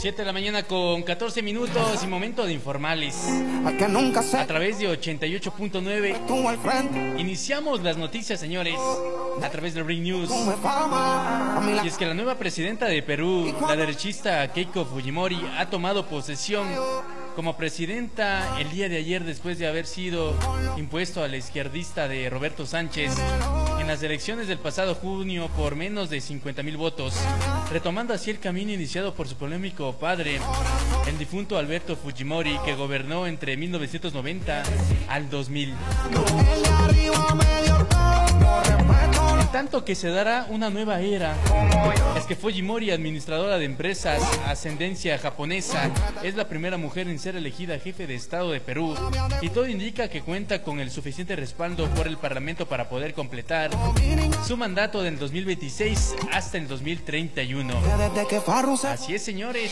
7 de la mañana con 14 minutos y momento de informales. A través de 88.9 iniciamos las noticias, señores, a través de Ring News. Y es que la nueva presidenta de Perú, la derechista Keiko Fujimori, ha tomado posesión como presidenta el día de ayer después de haber sido impuesto a la izquierdista de Roberto Sánchez en las elecciones del pasado junio por menos de 50,000 votos, retomando así el camino iniciado por su polémico padre, el difunto Alberto Fujimori, que gobernó entre 1990 al 2000. En tanto que se dará una nueva era, es que Fujimori, administradora de empresas, ascendencia japonesa, es la primera mujer en ser elegida jefe de Estado de Perú, y todo indica que cuenta con el suficiente respaldo por el Parlamento para poder completar su mandato del 2026 hasta el 2031. Así es, señores.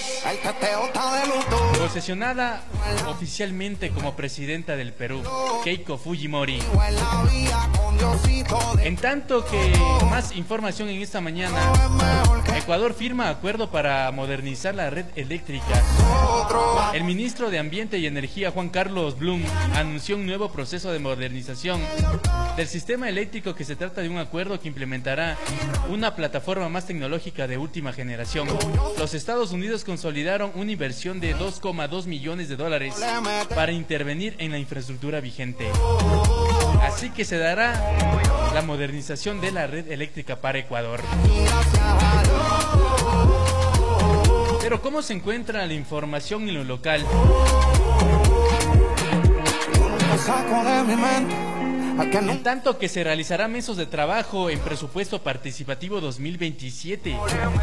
Posesionada oficialmente como presidenta del Perú, Keiko Fujimori. En tanto que más información en esta mañana, Ecuador firma acuerdo para modernizar la red eléctrica. El ministro de Ambiente y Energía, Juan Carlos Blum, anunció un nuevo proceso de modernización del sistema eléctrico, que se trata de un acuerdo que implementará una plataforma más tecnológica de última generación. Los Estados Unidos consolidaron una inversión de $2,2 millones para intervenir en la infraestructura vigente. Así que se dará la modernización de la red eléctrica para Ecuador. Pero ¿cómo se encuentra la información en lo local? En tanto que se realizará meses de trabajo en presupuesto participativo 2027.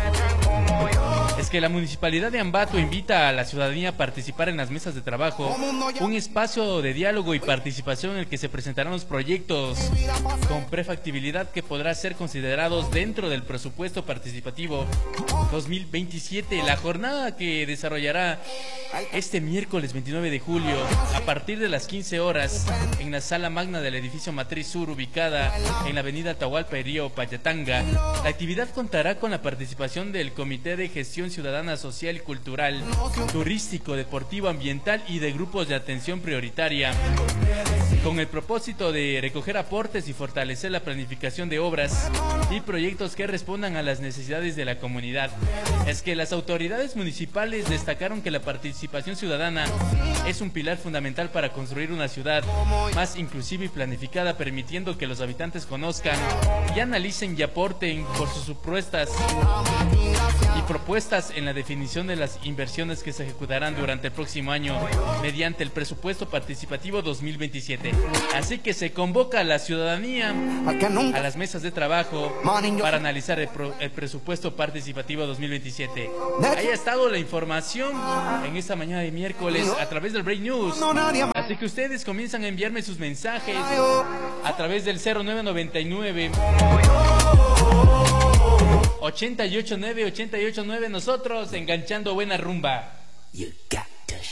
Es que la Municipalidad de Ambato invita a la ciudadanía a participar en las mesas de trabajo, un espacio de diálogo y participación en el que se presentarán los proyectos con prefactibilidad que podrán ser considerados dentro del presupuesto participativo 2027. La jornada, que desarrollará este miércoles 29 de julio a partir de las 15 horas en la sala magna del edificio Matriz Sur, ubicada en la avenida Atahualpa y Río Payatanga. La actividad contará con la participación del Comité de Gestión Ciudadana Social y Cultural, Turístico, Deportivo, Ambiental y de grupos de atención prioritaria, con el propósito de recoger aportes y fortalecer la planificación de obras y proyectos que respondan a las necesidades de la comunidad. Es que las autoridades municipales destacaron que la participación ciudadana es un pilar fundamental para construir una ciudad más inclusiva y planificada, permitiendo que los habitantes conozcan y analicen y aporten por sus propuestas en la definición de las inversiones que se ejecutarán durante el próximo año mediante el presupuesto participativo 2027. Así que se convoca a la ciudadanía a las mesas de trabajo para analizar el presupuesto participativo 2027. Ahí ha estado la información en esta mañana de miércoles a través del Break News. Así que ustedes comienzan a enviarme sus mensajes a través del 0999 889 889, nosotros enganchando buena rumba. You got